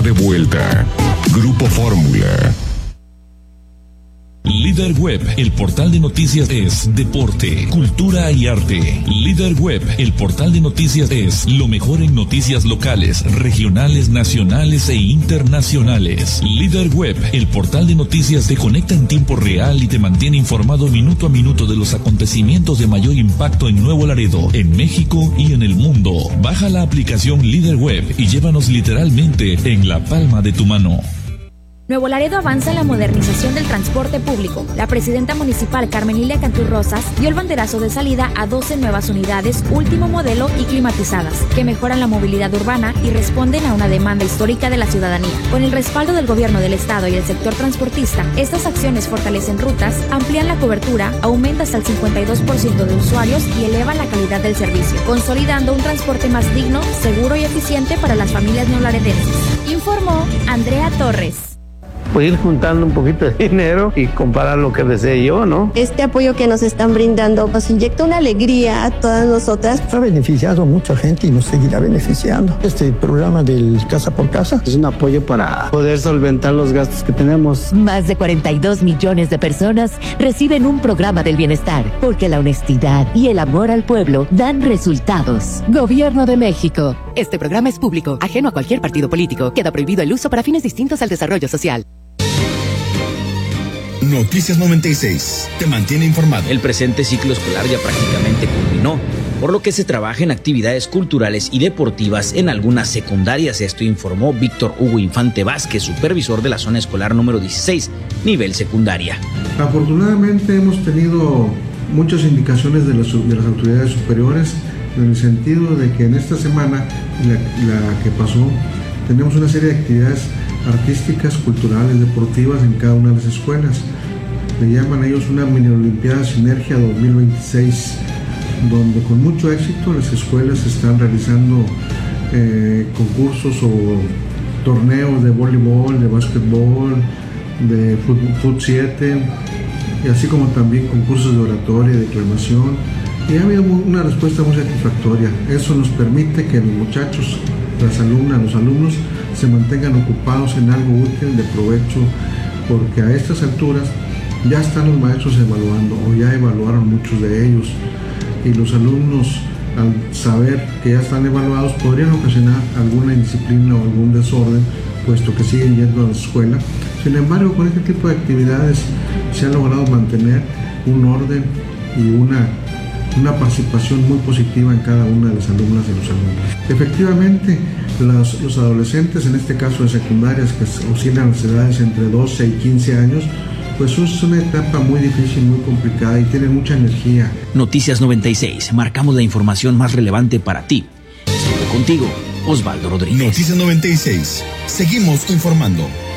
de vuelta. Grupo Fórmula. Líder Web, el portal de noticias es deporte, cultura y arte. Líder Web, el portal de noticias es lo mejor en noticias locales, regionales, nacionales e internacionales. Líder Web, el portal de noticias te conecta en tiempo real y te mantiene informado minuto a minuto de los acontecimientos de mayor impacto en Nuevo Laredo, en México y en el mundo. Baja la aplicación Líder Web y llévanos literalmente en la palma de tu mano. Nuevo Laredo avanza en la modernización del transporte público. La presidenta municipal Carmen Lilia Cantú Rosas dio el banderazo de salida a 12 nuevas unidades último modelo y climatizadas, que mejoran la movilidad urbana y responden a una demanda histórica de la ciudadanía. Con el respaldo del gobierno del estado y el sector transportista, estas acciones fortalecen rutas, amplían la cobertura, aumentan hasta el 52% de usuarios y elevan la calidad del servicio, consolidando un transporte más digno, seguro y eficiente para las familias neolaredenses. Informó Andrea Torres. Pues ir juntando un poquito de dinero y comparar lo que desee yo, ¿no? Este apoyo que nos están brindando nos inyecta una alegría a todas nosotras. Ha beneficiado a mucha gente y nos seguirá beneficiando. Este programa del Casa por Casa es un apoyo para poder solventar los gastos que tenemos. Más de 42 millones de personas reciben un programa del bienestar, porque la honestidad y el amor al pueblo dan resultados. Gobierno de México. Este programa es público, ajeno a cualquier partido político. Queda prohibido el uso para fines distintos al desarrollo social. Noticias 96 te mantiene informado. El presente ciclo escolar ya prácticamente culminó, por lo que se trabaja en actividades culturales y deportivas en algunas secundarias. Esto informó Víctor Hugo Infante Vázquez, supervisor de la zona escolar número 16, nivel secundaria. Afortunadamente hemos tenido muchas indicaciones de las autoridades superiores en el sentido de que en esta semana, la que pasó, tenemos una serie de actividades artísticas, culturales, deportivas en cada una de las escuelas. Le llaman ellos una mini olimpiada Sinergia 2026, donde con mucho éxito las escuelas están realizando concursos o torneos de voleibol, de básquetbol, de fut 7, y así como también concursos de oratoria, de declamación, y ha habido una respuesta muy satisfactoria. Eso nos permite que los muchachos, las alumnas, los alumnos se mantengan ocupados en algo útil, de provecho, porque a estas alturas ya están los maestros evaluando, o ya evaluaron muchos de ellos, y los alumnos, al saber que ya están evaluados, podrían ocasionar alguna indisciplina o algún desorden, puesto que siguen yendo a la escuela. Sin embargo, con este tipo de actividades se ha logrado mantener un orden y una participación muy positiva en cada una de las alumnas y los alumnos. Efectivamente, los adolescentes, en este caso de secundarias, que oscilan las edades entre 12 y 15 años, pues es una etapa muy difícil, muy complicada y tienen mucha energía. Noticias 96, marcamos la información más relevante para ti. Estuvo contigo, Osvaldo Rodríguez. Noticias 96, seguimos informando.